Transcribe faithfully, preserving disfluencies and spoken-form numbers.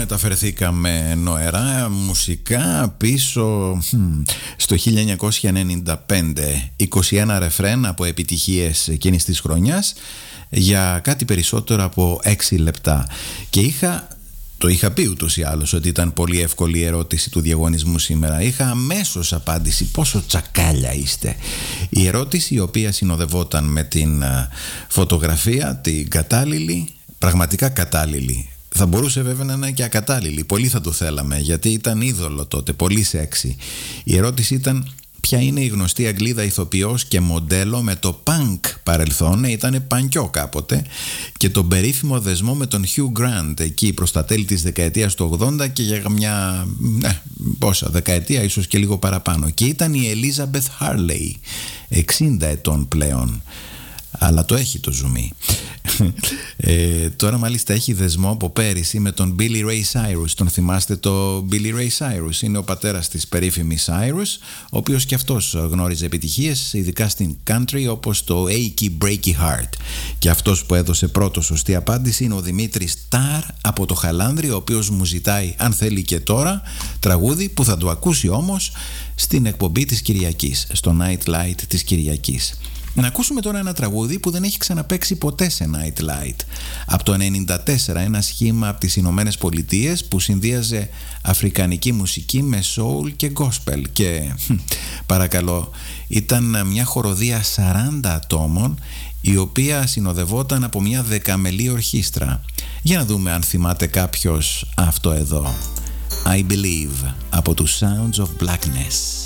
μεταφερθήκαμε νοερά μουσικά πίσω στο χίλια εννιακόσια ενενήντα πέντε. είκοσι ένα ρεφρέν από επιτυχίες εκείνης της χρονιάς για κάτι περισσότερο από έξι λεπτά. Και είχα... Το είχα πει ούτως ή άλλως ότι ήταν πολύ εύκολη η ερώτηση του διαγωνισμού σήμερα. Είχα αμέσως απάντηση. Πόσο τσακάλια είστε. Η ερώτηση, η οποία συνοδευόταν με την φωτογραφία, την κατάλληλη, πραγματικά κατάλληλη. Θα μπορούσε βέβαια να είναι και ακατάλληλη. Πολύ θα το θέλαμε, γιατί ήταν είδωλο τότε, πολύ σεξι. Η ερώτηση ήταν: ποια είναι η γνωστή Αγγλίδα ηθοποιός και μοντέλο με το punk παρελθόν, ήτανε πανκιό κάποτε, και τον περίφημο δεσμό με τον Hugh Grant εκεί προς τα τέλη της δεκαετίας του ογδόντα και για μια, ναι, πόσα, δεκαετία ίσως και λίγο παραπάνω. Και ήταν η Elizabeth Harley, εξήντα ετών πλέον. Αλλά το έχει το ζουμί. ε, τώρα μάλιστα έχει δεσμό από πέρυσι με τον Billy Ray Cyrus. Τον θυμάστε το Billy Ray Cyrus? Είναι ο πατέρας της περίφημης Cyrus, ο οποίος και αυτός γνώριζε επιτυχίες, ειδικά στην country, όπως το Achy Breaky Heart. Και αυτός που έδωσε πρώτο σωστή απάντηση είναι ο Δημήτρης Τάρ από το Χαλάνδρι, ο οποίος μου ζητάει, αν θέλει και τώρα, τραγούδι που θα το ακούσει όμως στην εκπομπή της Κυριακής, στο Night Light της Κυριακής. Να ακούσουμε τώρα ένα τραγούδι που δεν έχει ξαναπαίξει ποτέ σε Night Light. Από το ενενήντα τέσσερα, ένα σχήμα από τις Ηνωμένες Πολιτείες που συνδύαζε αφρικανική μουσική με soul και gospel. Και παρακαλώ, ήταν μια χοροδία σαράντα ατόμων, η οποία συνοδευόταν από μια δεκαμελή ορχήστρα. Για να δούμε αν θυμάται κάποιος αυτό εδώ. I Believe από τους Sounds of Blackness.